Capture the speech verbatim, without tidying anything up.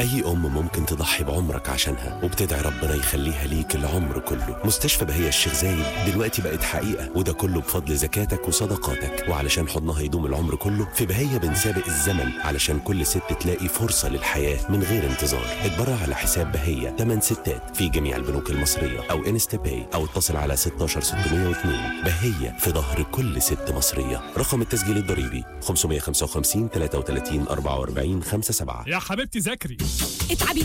أي أم ممكن تضحي بعمرك عشانها وبتدعي ربنا يخليها ليك العمر كله. مستشفى بهية الشيخ زايد دلوقتي بقت حقيقة، وده كله بفضل زكاتك وصدقاتك. وعلشان حضنها يدوم العمر كله، في بهية بنسابق الزمن علشان كل ست تلاقي فرصة للحياة من غير انتظار. اتبرع على حساب بهية تمن ستات في جميع البنوك المصرية أو انستا باي، أو اتصل على ستاشر ستمية واتنين. بهية في ظهر كل ست مصرية. رقم التسجيل الضريبي خمسمية وخمسة وخمسين تلاتة وتلاتين أربعة وأربعين خمسة سبعة. يا حبيبتي ذاكري. اتعبي